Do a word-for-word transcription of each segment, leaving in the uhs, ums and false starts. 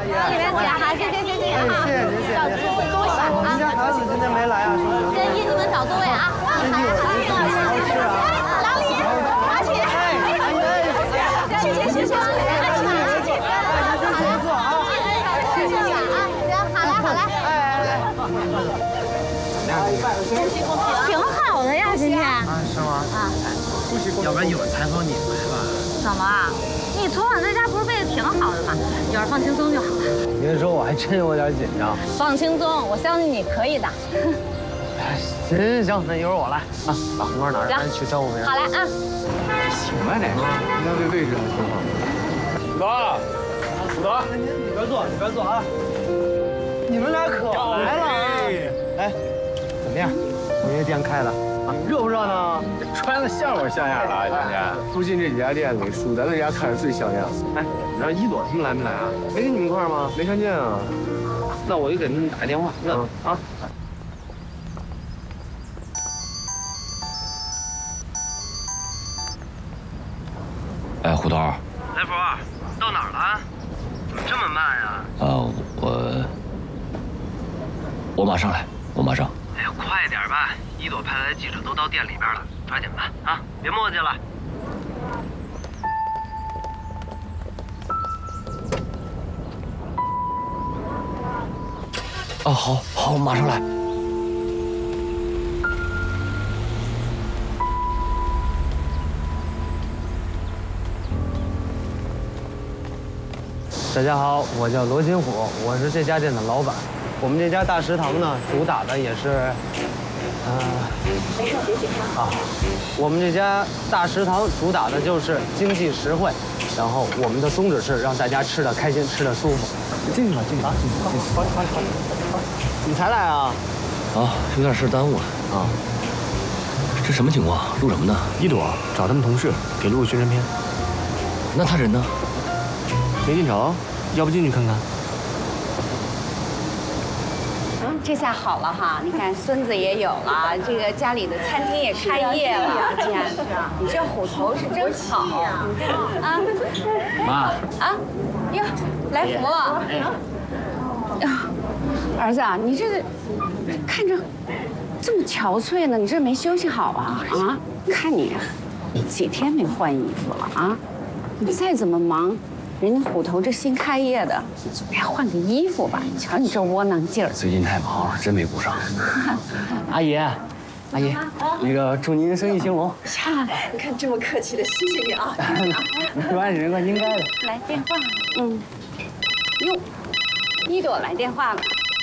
里面请哈，谢谢谢谢哈， 谢谢您，谢谢您。 多谢啊！ 您家孩子今天没来啊？ 跟衣服们找座位啊！好呀，好呀，是啊。老李，马姐，哎哎，谢谢谢谢，来来请请请，好来坐啊！谢谢你啊，行，好来好来，哎哎哎，恭喜恭喜，挺好的呀，今天。 啊，是吗？啊，恭喜恭喜！ 要不然一会儿采访你来吧。 怎么啊？你昨晚在家不是背的挺好的吗？一会儿放轻松就好了。 别说，我还真有点紧张。 放轻松，我相信你可以的。 行行行，那一会儿我来啊，把红包拿着，咱去招呼别人。 好来啊。 行吧，这应该这位置还挺好。 虎德，虎德， 你别坐，你别坐啊！你们俩可来了啊！哎，怎么样？我这店开的啊，热不热呢？ 穿的像模像样的啊，今天。附近这几家店里，属咱这家看着最像样。 哎，你让一朵他们来没来啊？没跟你们一块儿吗？ 没看见啊？那我就给他们打个电话，问问啊。 哎，胡头。 来福，到哪儿了？怎么这么慢呀？ 呃，我我马上来，我马上。 哎呀，快点吧！一朵派来的记者都到店里边了，抓紧吧啊！别磨叽了。 啊，好，好，我马上来。 大家好，我叫罗金虎，我是这家店的老板。我们这家大食堂呢，主打的也是，呃，没事，别紧张啊。我们这家大食堂主打的就是经济实惠，然后我们的宗旨是让大家吃的开心，吃的舒服。进去吧，进去吧，进去吧，好，好，好，好。你才来啊？ 啊，有点事耽误了啊。这什么情况？录什么呢？ 一朵找他们同事给录个宣传片。 那他人呢？ 没见着，要不进去看看？ 嗯，这下好了哈！你看孙子也有了，这个家里的餐厅也开业了。这样，你这虎头是真好。你看啊， 妈啊，哟，来福。儿子啊，你这看着这么憔悴呢，你这没休息好啊？啊，看你几天没换衣服了啊！你再怎么忙。人家虎头这新开业的，总该换个衣服吧？你瞧你这窝囊劲儿。 最近太忙了，真没顾上。 阿姨，阿姨，那个祝您生意兴隆。 呀，你看这么客气的，谢谢你啊！ 没关系，没关系，应该的。 来电话，嗯，哟，一朵来电话了。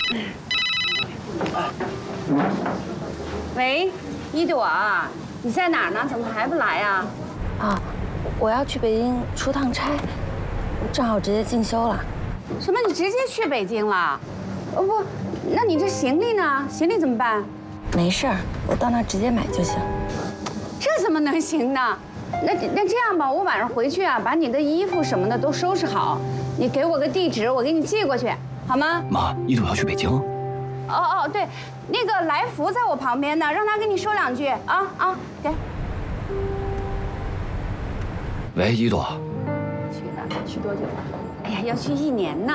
喂，一朵，你在哪儿呢？怎么还不来呀？ 啊，我要去北京出趟差。正好直接进修了。 什么？你直接去北京了？哦不，那你这行李呢？行李怎么办？ 没事儿，我到那儿直接买就行。 这怎么能行呢？那那这样吧，我晚上回去啊，把你的衣服什么的都收拾好，你给我个地址，我给你寄过去，好吗？ 妈，一朵要去北京。 哦哦，对，那个来福在我旁边呢，让他跟你说两句啊啊，给。 喂，一朵。 去的，去多久了？哎呀，要去一年呢。